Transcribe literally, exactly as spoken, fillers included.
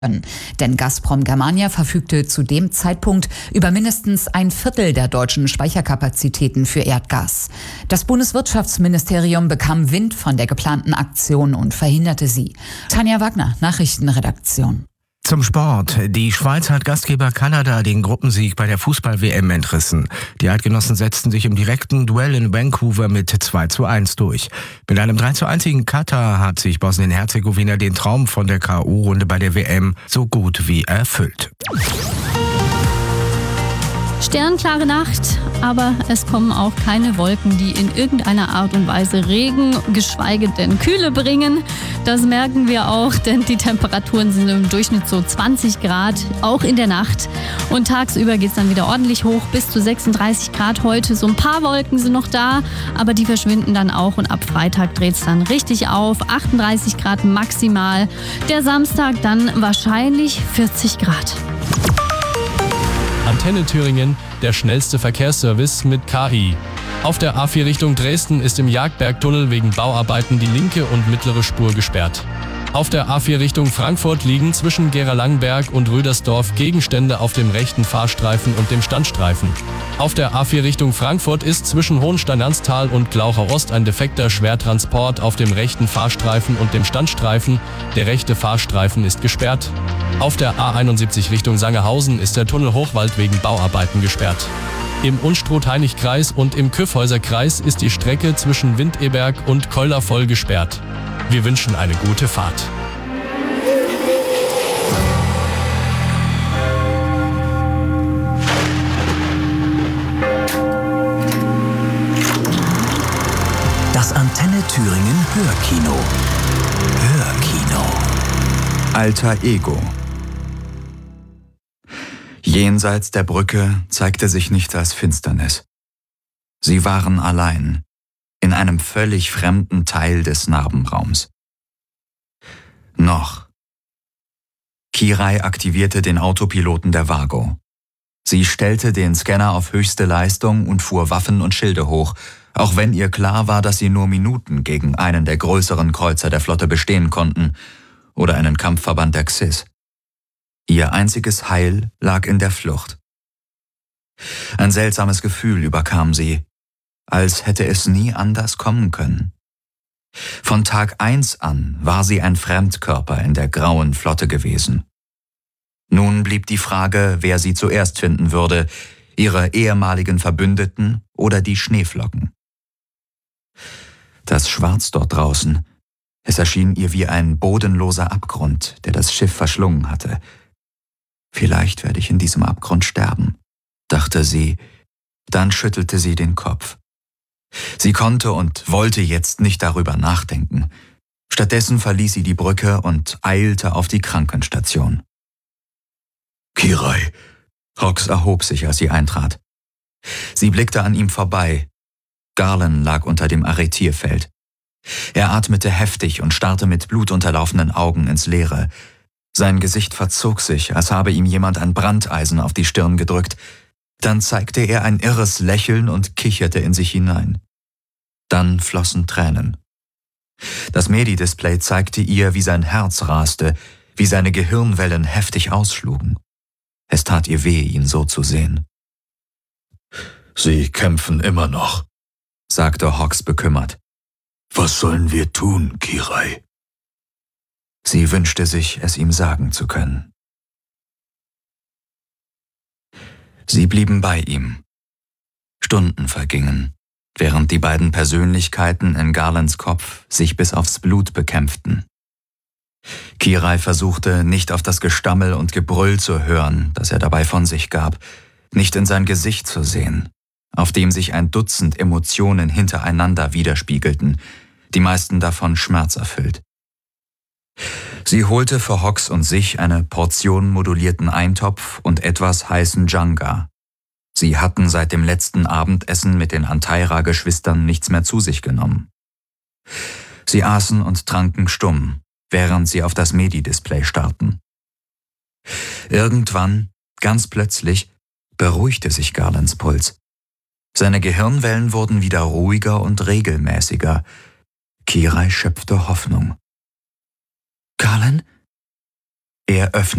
Denn Gazprom Germania verfügte zu dem Zeitpunkt über mindestens ein Viertel der deutschen Speicherkapazitäten für Erdgas. Das Bundeswirtschaftsministerium bekam Wind von der geplanten Aktion und verhinderte sie. Tanja Wagner, Nachrichtenredaktion. Zum Sport. Die Schweiz hat Gastgeber Kanada den Gruppensieg bei der Fußball-W M entrissen. Die Eidgenossen setzten sich im direkten Duell in Vancouver mit zwei zu eins durch. Mit einem drei zu eins in Katar hat sich Bosnien-Herzegowina den Traum von der K O-Runde bei der W M so gut wie erfüllt. Sternklare Nacht, aber es kommen auch keine Wolken, die in irgendeiner Art und Weise Regen, geschweige denn Kühle bringen. Das merken wir auch, denn die Temperaturen sind im Durchschnitt so zwanzig Grad, auch in der Nacht. Und tagsüber geht es dann wieder ordentlich hoch, bis zu sechsunddreißig Grad heute. So ein paar Wolken sind noch da, aber die verschwinden dann auch und ab Freitag dreht es dann richtig auf. achtunddreißig Grad maximal. Der Samstag dann wahrscheinlich vierzig Grad. Antenne Thüringen, der schnellste Verkehrsservice mit K I. Auf der A vier Richtung Dresden ist im Jagdbergtunnel wegen Bauarbeiten die linke und mittlere Spur gesperrt. Auf der A vier Richtung Frankfurt liegen zwischen Gera-Langberg und Rödersdorf Gegenstände auf dem rechten Fahrstreifen und dem Standstreifen. Auf der A vier Richtung Frankfurt ist zwischen Hohenstein-Ernsthal und Glaucher-Ost ein defekter Schwertransport auf dem rechten Fahrstreifen und dem Standstreifen. Der rechte Fahrstreifen ist gesperrt. Auf der A einundsiebzig Richtung Sangerhausen ist der Tunnel Hochwald wegen Bauarbeiten gesperrt. Im Unstrut-Hainich-Kreis und im Kyffhäuser-Kreis ist die Strecke zwischen Windeberg und Keuler voll gesperrt. Wir wünschen eine gute Fahrt. Das Antenne Thüringen Hörkino. Hörkino. Alter Ego. Jenseits der Brücke zeigte sich nichts als Finsternis. Sie waren allein, in einem völlig fremden Teil des Narbenraums. Noch. Kirai aktivierte den Autopiloten der Vago. Sie stellte den Scanner auf höchste Leistung und fuhr Waffen und Schilde hoch, auch wenn ihr klar war, dass sie nur Minuten gegen einen der größeren Kreuzer der Flotte bestehen konnten oder einen Kampfverband der Xys. Ihr einziges Heil lag in der Flucht. Ein seltsames Gefühl überkam sie, als hätte es nie anders kommen können. Von Tag eins an war sie ein Fremdkörper in der grauen Flotte gewesen. Nun blieb die Frage, wer sie zuerst finden würde, ihre ehemaligen Verbündeten oder die Schneeflocken. Das Schwarz dort draußen, es erschien ihr wie ein bodenloser Abgrund, der das Schiff verschlungen hatte. Vielleicht werde ich in diesem Abgrund sterben, dachte sie, dann schüttelte sie den Kopf. Sie konnte und wollte jetzt nicht darüber nachdenken. Stattdessen verließ sie die Brücke und eilte auf die Krankenstation. Kirai! Hawks erhob sich, als sie eintrat. Sie blickte an ihm vorbei. Garland lag unter dem Arretierfeld. Er atmete heftig und starrte mit blutunterlaufenen Augen ins Leere. Sein Gesicht verzog sich, als habe ihm jemand ein Brandeisen auf die Stirn gedrückt. Dann zeigte er ein irres Lächeln und kicherte in sich hinein. Dann flossen Tränen. Das Medi-Display zeigte ihr, wie sein Herz raste, wie seine Gehirnwellen heftig ausschlugen. Es tat ihr weh, ihn so zu sehen. »Sie kämpfen immer noch«, sagte Hawks bekümmert. »Was sollen wir tun, Kirai?« Sie wünschte sich, es ihm sagen zu können. Sie blieben bei ihm. Stunden vergingen, während die beiden Persönlichkeiten in Garlands Kopf sich bis aufs Blut bekämpften. Kirai versuchte, nicht auf das Gestammel und Gebrüll zu hören, das er dabei von sich gab, nicht in sein Gesicht zu sehen, auf dem sich ein Dutzend Emotionen hintereinander widerspiegelten, die meisten davon schmerzerfüllt. Sie holte für Hawks und sich eine Portion modulierten Eintopf und etwas heißen Janga. Sie hatten seit dem letzten Abendessen mit den Antaira-Geschwistern nichts mehr zu sich genommen. Sie aßen und tranken stumm, während sie auf das Medi-Display starrten. Irgendwann, ganz plötzlich, beruhigte sich Garlands Puls. Seine Gehirnwellen wurden wieder ruhiger und regelmäßiger. Kirai schöpfte Hoffnung. »Garland?« Er öffnete